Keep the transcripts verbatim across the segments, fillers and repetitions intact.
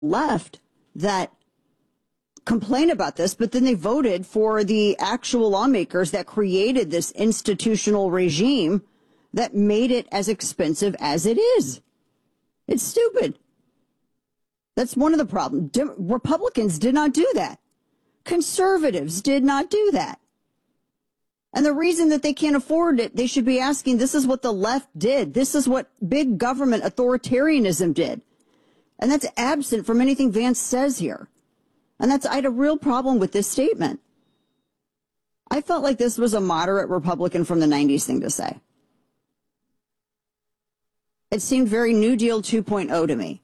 left that complain about this, but then they voted for the actual lawmakers that created this institutional regime that made it as expensive as it is. It's stupid. That's one of the problems. Dem- Republicans did not do that. Conservatives did not do that. And the reason that they can't afford it, they should be asking, this is what the left did. This is what big government authoritarianism did. And that's absent from anything Vance says here. And that's, I had a real problem with this statement. I felt like this was a moderate Republican from the nineties thing to say. It seemed very New Deal two point oh to me.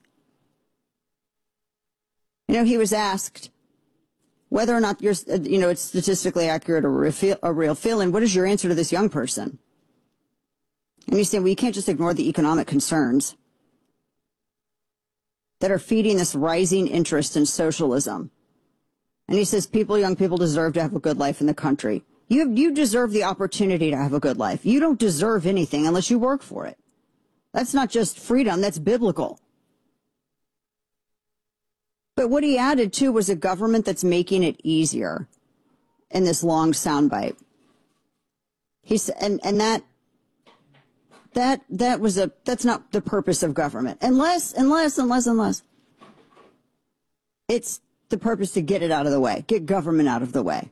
You know, he was asked whether or not you're, you know, it's statistically accurate or a real feeling. What is your answer to this young person? And he said, well, you can't just ignore the economic concerns that are feeding this rising interest in socialism. And he says, people, young people deserve to have a good life in the country. You, you deserve the opportunity to have a good life. You don't deserve anything unless you work for it. That's not just freedom, that's biblical. But what he added, too, was a government that's making it easier in this long soundbite. He's, and, and that, that, that was a, that's not the purpose of government. Unless, unless, unless, unless it's the purpose to get it out of the way, get government out of the way.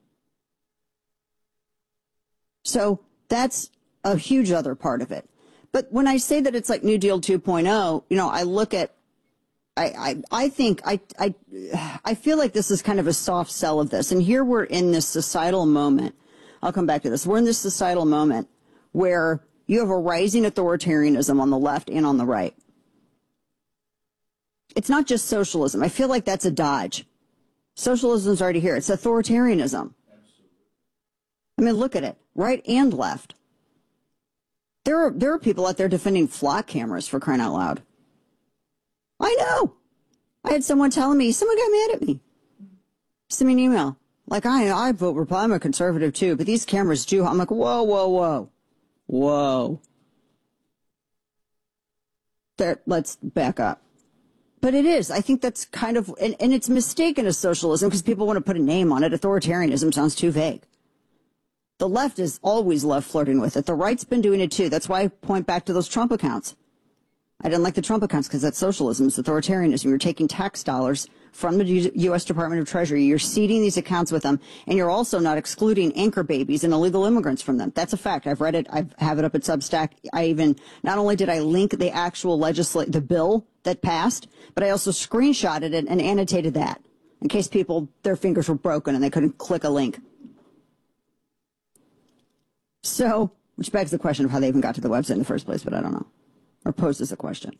So that's a huge other part of it. But when I say that it's like New Deal two point oh, you know, I look at, I, I, I think, I, I, I feel like this is kind of a soft sell of this. And here we're in this societal moment. I'll come back to this. We're in this societal moment where you have a rising authoritarianism on the left and on the right. It's not just socialism. I feel like that's a dodge. Socialism's already here. It's authoritarianism. I mean, look at it, right and left. There are, there are people out there defending flock cameras, for crying out loud. I know. I had someone telling me, someone got mad at me. Send me an email. Like, I, I vote Republican, I'm a conservative too, but these cameras do. I'm like, whoa, whoa, whoa. Whoa. There, let's back up. But it is. I think that's kind of, and, and it's mistaken as socialism because people want to put a name on it. Authoritarianism sounds too vague. The left has always loved flirting with it. The right's been doing it too. That's why I point back to those Trump accounts. I didn't like the Trump accounts because that's socialism. It's authoritarianism. You're taking tax dollars from the U S Department of Treasury. You're seeding these accounts with them. And you're also not excluding anchor babies and illegal immigrants from them. That's a fact. I've read it. I have it up at Substack. I even, not only did I link the actual legislate, the bill that passed, but I also screenshotted it and annotated that in case people, their fingers were broken and they couldn't click a link. So, which begs the question of how they even got to the website in the first place, but I don't know. Or poses a question.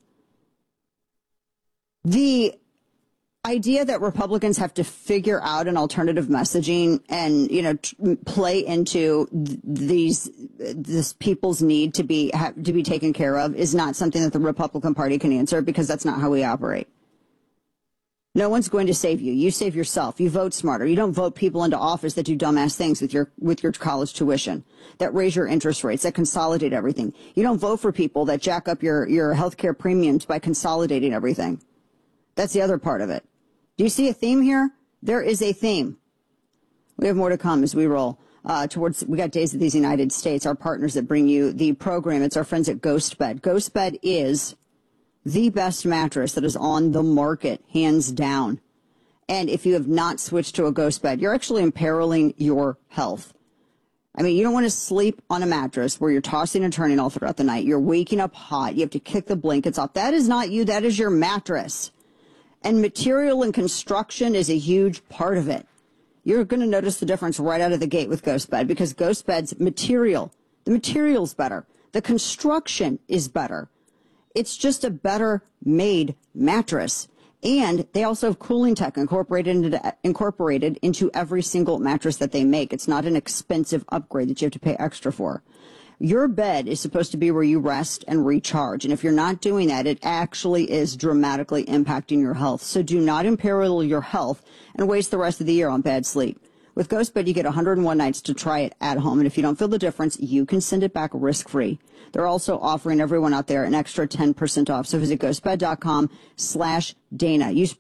The idea that Republicans have to figure out an alternative messaging and, you know, t- play into th- these this people's need to be ha- to be taken care of is not something that the Republican Party can answer because that's not how we operate. No one's going to save you. You save yourself. You vote smarter. You don't vote people into office that do dumbass things with your with your college tuition, that raise your interest rates, that consolidate everything. You don't vote for people that jack up your, your health care premiums by consolidating everything. That's the other part of it. Do you see a theme here? There is a theme. We have more to come as we roll uh, towards, we got Days of these United States, our partners that bring you the program. It's our friends at GhostBed. GhostBed is the best mattress that is on the market, hands down. And if you have not switched to a ghost bed, you're actually imperiling your health. I mean, you don't want to sleep on a mattress where you're tossing and turning all throughout the night. You're waking up hot. You have to kick the blankets off. That is not you. That is your mattress. And material and construction is a huge part of it. You're going to notice the difference right out of the gate with GhostBed because GhostBed's material, the material's better. The construction is better. It's just a better made mattress. And they also have cooling tech incorporated into, incorporated into every single mattress that they make. It's not an expensive upgrade that you have to pay extra for. Your bed is supposed to be where you rest and recharge. And if you're not doing that, it actually is dramatically impacting your health. So do not imperil your health and waste the rest of the year on bad sleep. With GhostBed, you get one hundred one nights to try it at home. And if you don't feel the difference, you can send it back risk-free. They're also offering everyone out there an extra ten percent off. So visit ghostbed.com slash Dana. Use